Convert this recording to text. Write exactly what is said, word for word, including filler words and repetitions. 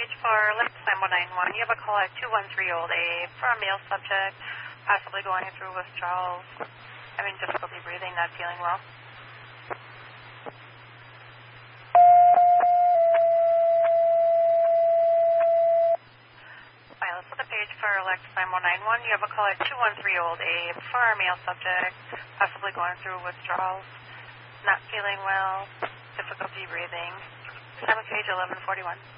page for Lexington one nine one. You have a call at two one three Old Abe for a male subject, possibly going through withdrawals, having difficulty breathing, not feeling well. File for the page for Lexington one nine one. You have a call at two one three Old Abe for a male subject, possibly going through withdrawals, not feeling well, difficulty breathing. Time of page eleven forty-one.